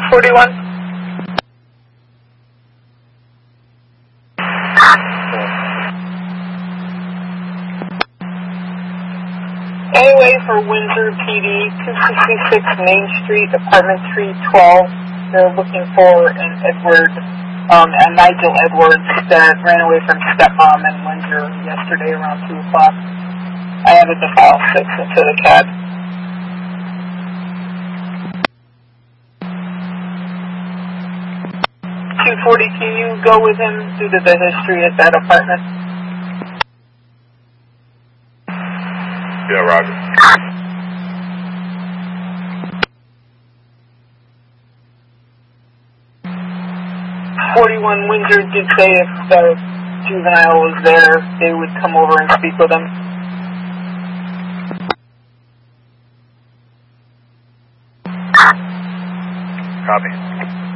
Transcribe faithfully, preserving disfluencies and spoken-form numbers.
forty-one. Anyway, for Windsor P D, two sixty-six Main Street, apartment three twelve. They're looking for an Edward, um, a Nigel Edwards that ran away from stepmom in Windsor yesterday around two o'clock. I added the file six into the C A D. two forty, can you go with him due to the history at that apartment? Yeah, Roger. forty-one Windsor did say if the juvenile was there, they would come over and speak with him. Copy.